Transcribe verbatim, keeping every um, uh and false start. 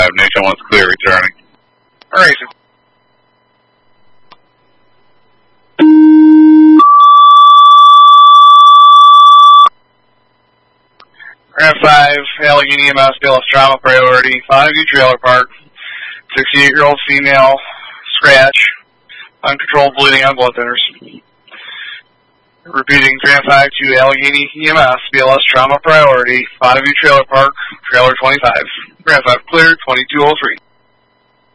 five, Nation one's clear, returning. Alright. Grab five, Allegheny E M S, B L S trauma priority, Bonneview Trailer Park, sixty-eight-year-old female, scratch, uncontrolled bleeding on blood thinners. Repeating, Grab five to Allegheny E M S, B L S trauma priority, Bonneview Trailer Park, trailer twenty-five. Grab five clear, twenty-two oh three.